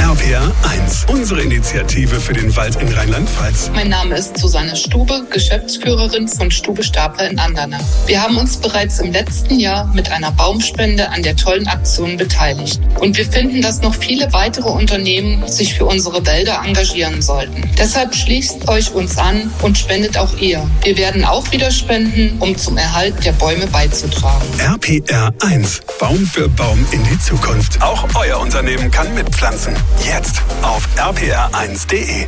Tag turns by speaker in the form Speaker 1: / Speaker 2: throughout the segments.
Speaker 1: RPR 1, unsere Initiative für den Wald in Rheinland-Pfalz.
Speaker 2: Mein Name ist Susanne Stube, Geschäftsführerin von Stube Stapler in Andernach. Wir haben uns bereits im letzten Jahr mit einer Baumspende an der tollen Aktion beteiligt. Und wir finden, dass noch viele weitere Unternehmen sich für unsere Wälder engagieren sollten. Deshalb schließt euch uns an und spendet auch ihr. Wir werden auch wieder spenden, um zum Erhalt der Bäume beizutragen.
Speaker 1: RPR 1, Baum für Baum in die Zukunft. Auch euer Unternehmen kann mitpflanzen. Jetzt auf rpr1.de.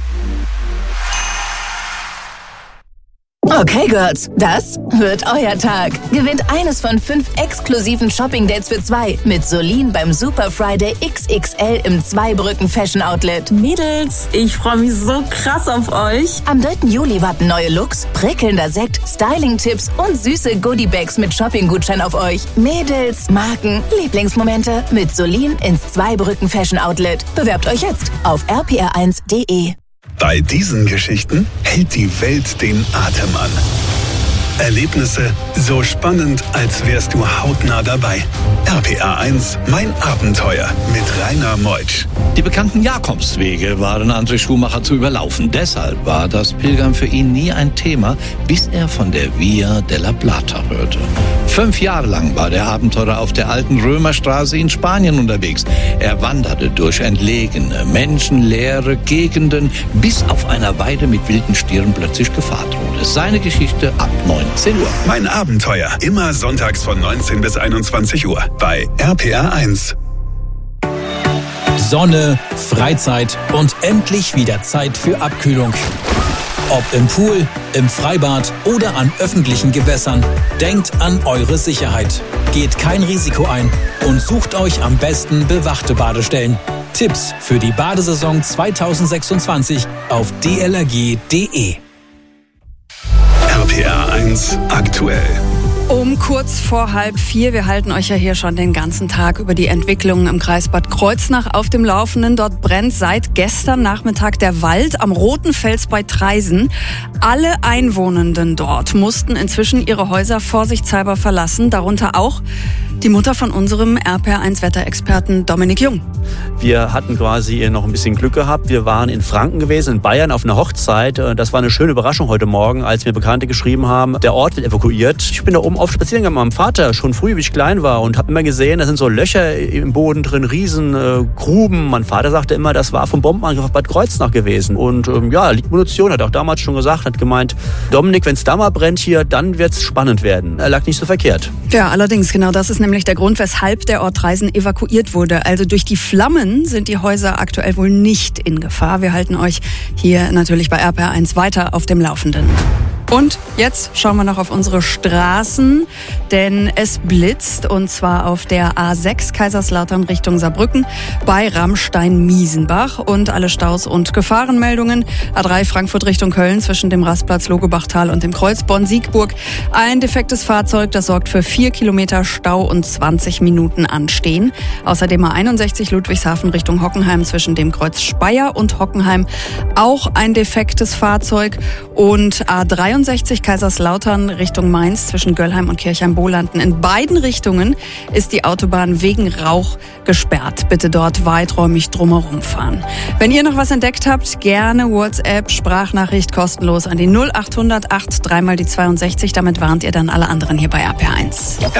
Speaker 3: Okay, Girls, das wird euer Tag. Gewinnt eines von 5 exklusiven Shopping-Dates für 2 mit Solin beim Super Friday XXL im Zweibrücken Fashion Outlet.
Speaker 4: Mädels, ich freue mich so krass auf euch.
Speaker 3: Am 3. Juli warten neue Looks, prickelnder Sekt, Styling-Tipps und süße Goodie-Bags mit Shopping-Gutschein auf euch. Mädels, Marken, Lieblingsmomente mit Solin ins Zweibrücken Fashion Outlet. Bewerbt euch jetzt auf rpr1.de.
Speaker 1: Bei diesen Geschichten hält die Welt den Atem an. Erlebnisse so spannend, als wärst du hautnah dabei. RPR 1, mein Abenteuer mit Rainer Meutsch.
Speaker 5: Die bekannten Jakobswege waren André Schumacher zu überlaufen. Deshalb war das Pilgern für ihn nie ein Thema, bis er von der Via della Plata hörte. 5 Jahre lang war der Abenteurer auf der alten Römerstraße in Spanien unterwegs. Er wanderte durch entlegene, menschenleere Gegenden, bis auf einer Weide mit wilden Stieren plötzlich Gefahr drohte. Seine Geschichte ab 19 Uhr.
Speaker 1: Mein Abenteuer, immer sonntags von 19 bis 21 Uhr bei RPR 1.
Speaker 6: Sonne, Freizeit und endlich wieder Zeit für Abkühlung. Ob im Pool, im Freibad oder an öffentlichen Gewässern, denkt an eure Sicherheit. Geht kein Risiko ein und sucht euch am besten bewachte Badestellen. Tipps für die Badesaison 2026 auf dlrg.de.
Speaker 1: RPR 1 aktuell.
Speaker 7: Um kurz vor 3:30. Wir halten euch ja hier schon den ganzen Tag über die Entwicklungen im Kreis Bad Kreuznach auf dem Laufenden. Dort brennt seit gestern Nachmittag der Wald am Roten Fels bei Traisen. Alle Einwohnenden dort mussten inzwischen ihre Häuser vorsichtshalber verlassen, darunter auch die Mutter von unserem RPR1-Wetterexperten Dominik Jung.
Speaker 8: Wir hatten quasi noch ein bisschen Glück gehabt. Wir waren in Franken gewesen, in Bayern auf einer Hochzeit. Das war eine schöne Überraschung heute Morgen, als mir Bekannte geschrieben haben, der Ort wird evakuiert. Ich bin da oben oft spazieren gegangen mit meinem Vater, schon früh, wie ich klein war, und habe immer gesehen, da sind so Löcher im Boden drin, riesen Gruben. Mein Vater sagte immer, das war vom Bombenangriff auf Bad Kreuznach gewesen. Und liegt Munition, hat auch damals schon gesagt, hat gemeint, Dominik, wenn es da mal brennt hier, dann wird es spannend werden. Er lag nicht so verkehrt.
Speaker 7: Ja, allerdings, genau das ist nämlich der Grund, weshalb der Ort Traisen evakuiert wurde. Also durch die Flammen sind die Häuser aktuell wohl nicht in Gefahr. Wir halten euch hier natürlich bei RPR1 weiter auf dem Laufenden. Und jetzt schauen wir noch auf unsere Straßen, denn es blitzt, und zwar auf der A6 Kaiserslautern Richtung Saarbrücken bei Rammstein-Miesenbach, und alle Staus und Gefahrenmeldungen. A3 Frankfurt Richtung Köln zwischen dem Rastplatz Logebachtal und dem Kreuz Bonn-Siegburg. Ein defektes Fahrzeug, das sorgt für 4 Kilometer Stau und 20 Minuten Anstehen. Außerdem A61 Ludwigshafen Richtung Hockenheim zwischen dem Kreuz Speyer und Hockenheim auch ein defektes Fahrzeug, und A63 Kaiserslautern Richtung Mainz zwischen Göllheim und Kirchheim-Bohlanden. In beiden Richtungen ist die Autobahn wegen Rauch gesperrt. Bitte dort weiträumig drumherum fahren. Wenn ihr noch was entdeckt habt, gerne WhatsApp, Sprachnachricht kostenlos an die 0800 8 3 mal die 62. Damit warnt ihr dann alle anderen hier bei RPR1.